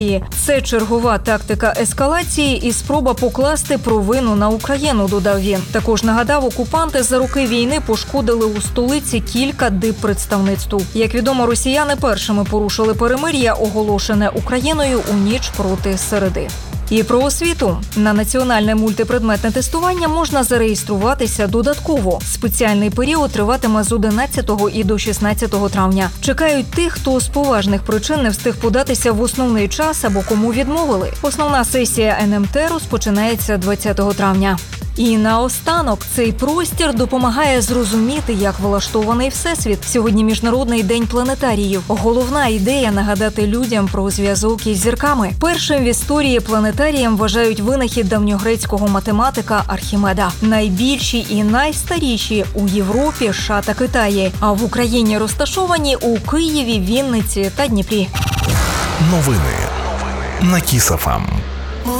Це чергова тактика ескалації і спроба покласти провину на Україну, додав він. Також нагадав, окупанти за роки війни пошкодили у столиці кілька диппредставництв. Як відомо, росіяни першими порушили перемир'я, оголошене Україною у ніч проти середи. І про освіту. На національне мультипредметне тестування можна зареєструватися додатково. Спеціальний період триватиме з 11 і до 16 травня. Чекають тих, хто з поважних причин не встиг податися в основний час або кому відмовили. Основна сесія НМТ розпочинається 20 травня. І наостанок, цей простір допомагає зрозуміти, як влаштований Всесвіт. Сьогодні Міжнародний день планетаріїв. Головна ідея – нагадати людям про зв'язок із зірками. Першим в історії планетарієм вважають винахід давньогрецького математика Архімеда. Найбільші і найстаріші у Європі, США та Китаї. А в Україні розташовані у Києві, Вінниці та Дніпрі. Новини на Кіс ФМ.